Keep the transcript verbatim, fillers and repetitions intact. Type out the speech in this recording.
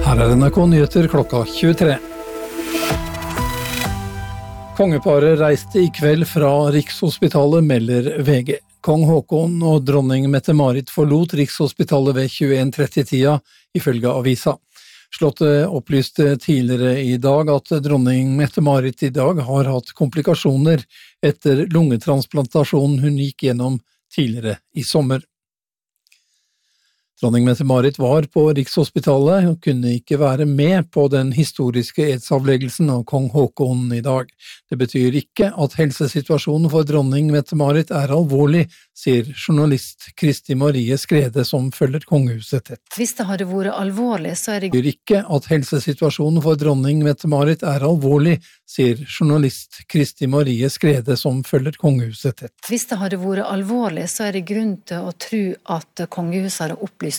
Her er N R K Nyheter klokka tjuetre. Kongeparet reiste i kveld fra Rikshospitalet, melder V G. Kong Håkon og dronning Mette-Marit forlot Rikshospitalet ved tjueen tretti-tida, ifølge avisa. Slottet opplyste tidligere i dag at dronning Mette-Marit i dag har hatt komplikasjoner etter lungetransplantasjonen hun gikk gjennom tidligere i sommer. Dronning Mette-Marit var på Rikshospitalet og kunne ikke være med på den historiske edsavleggelsen av kong Håkon i dag. Det betyr ikke at helsesituasjonen for dronning Mette-Marit er alvorlig, sier journalist Kristi Marie Skrede som følger kongehuset tett. Hvis det hadde vært alvorlig, så er det... Det betyr ikke at helsesituasjonen for dronning Mette-Marit er alvorlig, sier journalist Kristi Marie Skrede som følger kongehuset tett. Hvis det hadde vært alvorlig, så er det grunn til å tro at kongehuset hadde opplyst